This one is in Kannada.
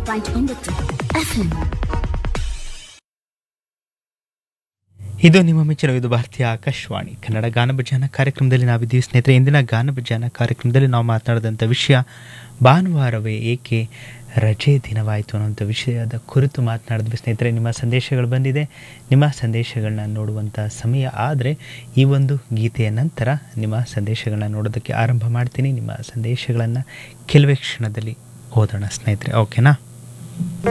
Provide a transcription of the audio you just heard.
101.9 FM. ಇದು ನಿಮ್ಮ ಮೆಚ್ಚಿನ ಇದು ಭಾರತೀಯ ಆಕಾಶವಾಣಿ ಕನ್ನಡ ಗಾನಭಜಾನ ಕಾರ್ಯಕ್ರಮದಲ್ಲಿ ನಾವಿದ್ದೀವಿ ಸ್ನೇಹಿತರೆ. ಇಂದಿನ ಗಾನಭಜಾನ ಕಾರ್ಯಕ್ರಮದಲ್ಲಿ ನಾವು ಮಾತನಾಡಿದಂಥ ವಿಷಯ ಭಾನುವಾರವೇ ಏಕೆ ರಜೆ ದಿನವಾಯಿತು ಅನ್ನೋಂಥ ವಿಷಯದ ಕುರಿತು ಮಾತನಾಡಿದ್ವಿ ಸ್ನೇಹಿತರೆ. ನಿಮ್ಮ ಸಂದೇಶಗಳು ಬಂದಿದೆ, ನಿಮ್ಮ ಸಂದೇಶಗಳನ್ನ ನೋಡುವಂಥ ಸಮಯ ಆದರೆ ಈ ಒಂದು ಗೀತೆಯ ನಂತರ ನಿಮ್ಮ ಸಂದೇಶಗಳನ್ನ ನೋಡೋದಕ್ಕೆ ಆರಂಭ ಮಾಡ್ತೀನಿ. ನಿಮ್ಮ ಸಂದೇಶಗಳನ್ನು ಕೆಲವೇ ಕ್ಷಣದಲ್ಲಿ ಓದೋಣ ಸ್ನೇಹಿತರೆ, ಓಕೆನಾ?